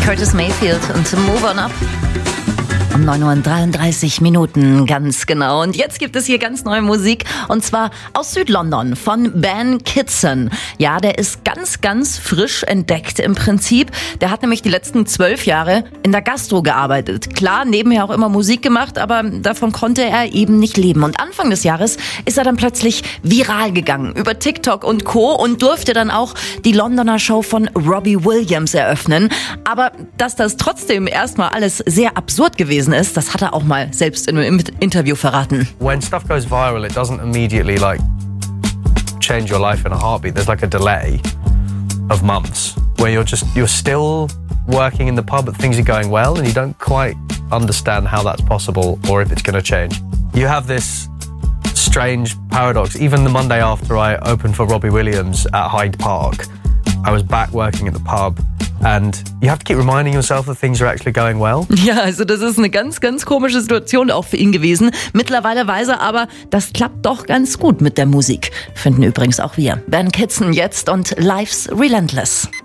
Curtis Mayfield und Move On Up. Um 9:33 Uhr, ganz genau. Und jetzt gibt es hier ganz neue Musik, und zwar aus Südlondon von Ben Kitson. Ja, der ist ganz frisch entdeckt im Prinzip. Der hat nämlich die letzten 12 Jahre in der Gastro gearbeitet. Klar, nebenher auch immer Musik gemacht, aber davon konnte er eben nicht leben. Und Anfang des Jahres ist er dann plötzlich viral gegangen über TikTok und Co. und durfte dann auch die Londoner Show von Robbie Williams eröffnen. Aber dass das trotzdem erstmal alles sehr absurd gewesen ist, das hat er auch mal selbst in einem Interview verraten. When stuff goes viral, it doesn't immediately change your life in a heartbeat. There's a delay of months where you're still working in the pub, but things are going well and you don't quite understand how that's possible or if it's going to change. You have this strange paradox. Even the Monday after I opened for Robbie Williams at Hyde Park, I was back working at the pub. And you have to keep reminding yourself that things are actually going well. Ja, also das ist eine ganz komische Situation auch für ihn gewesen. Mittlerweile weiß er aber, das klappt doch ganz gut mit der Musik. Finden übrigens auch wir. Ben Kitson jetzt und Life's Relentless.